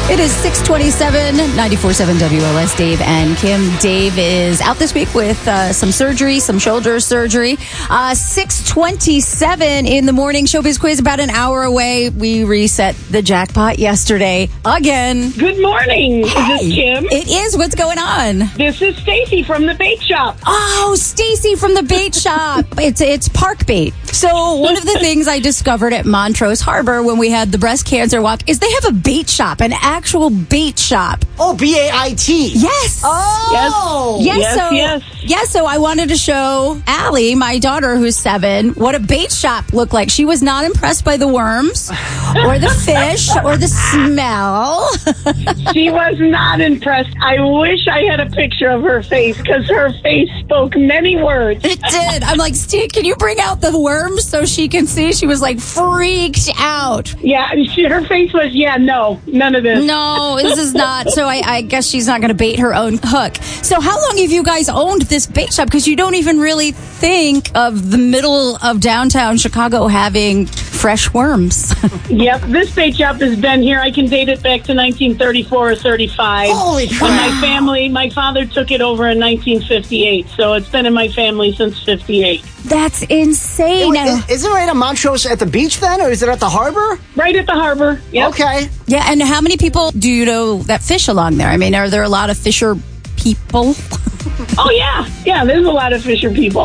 It is 6:27, 94.7 WLS, Dave and Kim. Dave is out this week with some surgery, some shoulder surgery. 6:27 in the morning. Showbiz quiz about an hour away. We reset the jackpot yesterday again. Good morning. Hey, is this Kim? It is. What's going on? This is Stacy from the bait shop. Oh, Stacy from the bait shop. It's park bait. So one of the things I discovered at Montrose Harbor when we had the breast cancer walk is they have a bait shop, an actual bait shop. Oh, BAIT. Yes. Oh. Yes, so I wanted to show Allie, my daughter who's 7, what a bait shop looked like. She was not impressed by the worms or the fish or the smell. She was not impressed. I wish I had a picture of her face because her face spoke many words. It did. I'm like, Steve, can you bring out the worms so she can see? She was like freaked out. Yeah, her face was, no, none of this. No, this is not. So I guess she's not going to bait her own hook. So how long have you guys owned this bait shop? Because you don't even really think of the middle of downtown Chicago having fresh worms. Yep, this bait shop has been here. I can date it back to 1934 or 35. Holy crap. When my father took it over in 1958. So it's been in my family since 58. That's insane. Is it right on Montrose at the beach then, or is it at the harbor? Right at the harbor. Yep. Okay. Yeah, and how many people do you know that fish along there? I mean, are there a lot of fisher people? Oh, yeah, there's a lot of fisher people.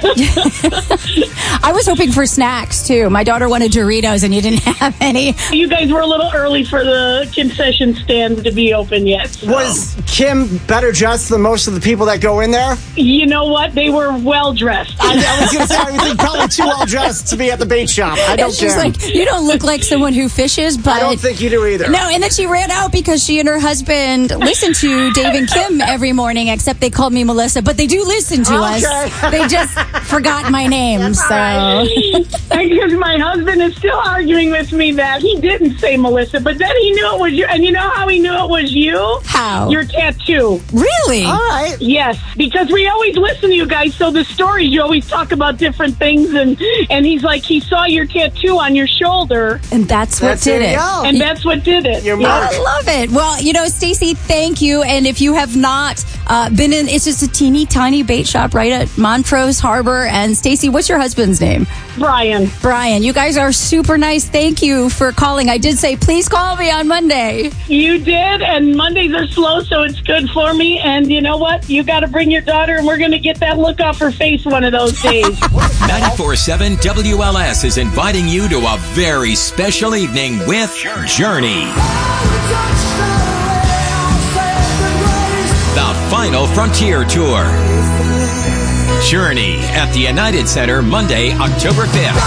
I was hoping for snacks, too. My daughter wanted Doritos, and you didn't have any. You guys were a little early for the concession stands to be open yet. So. Was Kim better dressed than most of the people that go in there? You know what? They were well-dressed. I was going to say, I think probably too well-dressed to be at the bait shop. I don't care. She's like, you don't look like someone who fishes, but... I don't think you do either. No, and then she ran out because she and her husband listen to Dave and Kim every morning, except they called me Melissa, but they do listen to us. They just forgot my name, so... Because my husband is still arguing with me that he didn't say Melissa, but then he knew it was you. And you know how he knew it was you? How? Your tattoo. Really? All right. Yes, because we always listen to you guys, so the stories, you always talk about different things, and he's like, he saw your tattoo on your shoulder. And that's what did it. And that's what did it. I love it. Well, Stacy, thank you. And if you have not been in, it's just a teeny tiny bait shop right at Montrose Harbor. And Stacy, what's your husband's name? Brian, you guys are super nice. Thank you for calling. I did say, please call me on Monday. You did, and Mondays are slow, so it's good for me. And you know what? You got to bring your daughter, and we're going to get that look off her face one of those days. 94.7 WLS is inviting you to a very special evening with Journey. The Final Frontier Tour. Journey at the United Center, Monday, October 5th.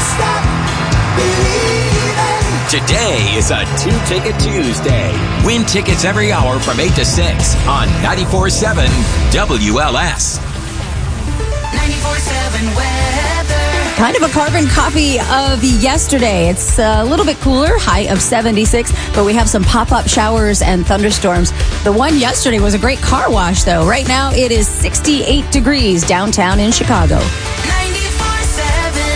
Today is a 2-Ticket Tuesday. Win tickets every hour from 8 to 6 on 94.7 WLS. 94.7 weather. Kind of a carbon copy of yesterday. It's a little bit cooler, high of 76, but we have some pop-up showers and thunderstorms. The one yesterday was a great car wash, though. Right now, it is 68 degrees downtown in Chicago. 94.7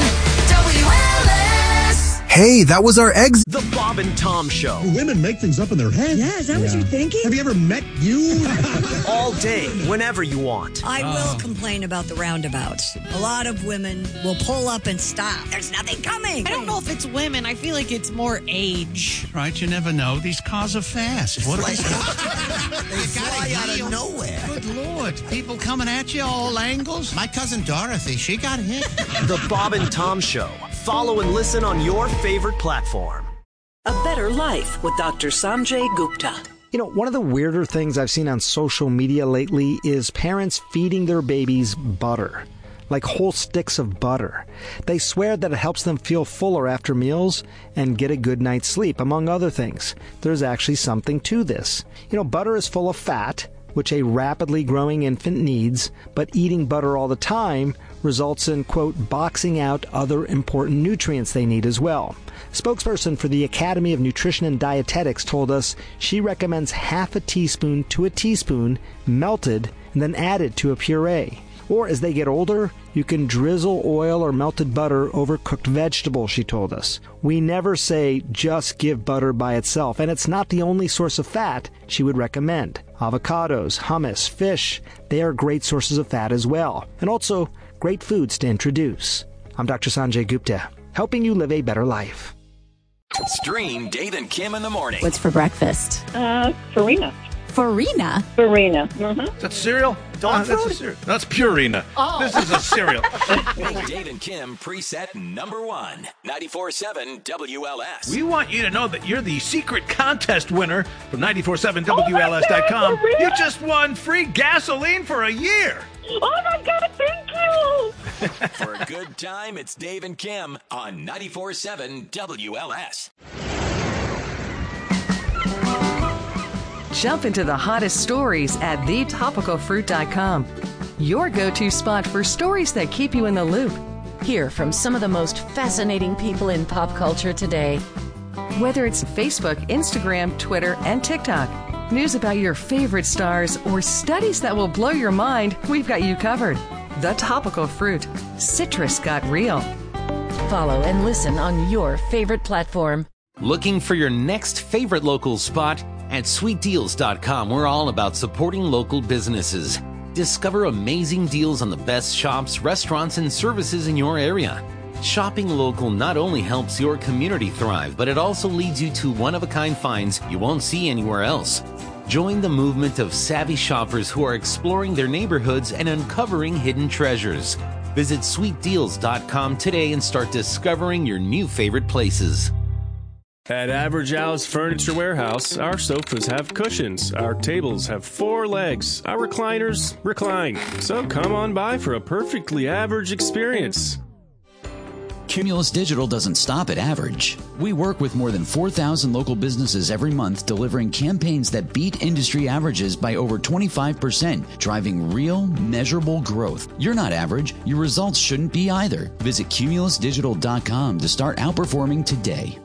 WLS. Hey, that was our eggs. The Bob and Tom Show. Women make things up in their heads. Yeah, is that what you're thinking? Have you ever met you? All day, whenever you want. I will complain about the roundabouts. A lot of women will pull up and stop. There's nothing coming. I don't know if it's women. I feel like it's more age. Right, you never know. These cars are fast. What they fly out of nowhere. Good Lord. People coming at you all angles. My cousin Dorothy, she got hit. The Bob and Tom Show. Follow and listen on your favorite platform. A Better Life with Dr. Sanjay Gupta. You know, one of the weirder things I've seen on social media lately is parents feeding their babies butter, like whole sticks of butter. They swear that it helps them feel fuller after meals and get a good night's sleep, among other things. There's actually something to this. You know, butter is full of fat, which a rapidly growing infant needs, but eating butter all the time results in, quote, boxing out other important nutrients they need as well. Spokesperson for the Academy of Nutrition and Dietetics told us she recommends half a teaspoon to a teaspoon melted and then added to a puree. Or as they get older, you can drizzle oil or melted butter over cooked vegetables, she told us. We never say just give butter by itself, and it's not the only source of fat she would recommend. Avocados, hummus, fish, they are great sources of fat as well, and also great foods to introduce. I'm Dr. Sanjay Gupta, helping you live a better life. Stream Dave and Kim in the morning. What's for breakfast? Farina. Farina? Farina. Mm-hmm. Is that cereal? Dog That's food? a cereal. That's Purina. Oh. This is a cereal. Make Dave and Kim preset number 1. 94.7 WLS. We want you to know that you're the secret contest winner from 94.7WLS.com. for real? You just won free gasoline for a year. Oh, my God, thank you. For a good time, it's Dave and Kim on 94.7 WLS. Jump into the hottest stories at thetopicalfruit.com. Your go-to spot for stories that keep you in the loop. Hear from some of the most fascinating people in pop culture today. Whether it's Facebook, Instagram, Twitter, and TikTok, news about your favorite stars, or studies that will blow your mind, we've got you covered. The Topical Fruit. Citrus got real. Follow and listen on your favorite platform. Looking for your next favorite local spot? At sweetdeals.com, we're all about supporting local businesses. Discover amazing deals on the best shops, restaurants, and services in your area. Shopping local not only helps your community thrive, but it also leads you to one-of-a-kind finds you won't see anywhere else. Join the movement of savvy shoppers who are exploring their neighborhoods and uncovering hidden treasures. Visit sweetdeals.com today and start discovering your new favorite places. At Average Al's Furniture Warehouse, our sofas have cushions, our tables have 4 legs, our recliners recline. So come on by for a perfectly average experience. Cumulus Digital doesn't stop at average. We work with more than 4,000 local businesses every month, delivering campaigns that beat industry averages by over 25%, driving real, measurable growth. You're not average. Your results shouldn't be either. Visit cumulusdigital.com to start outperforming today.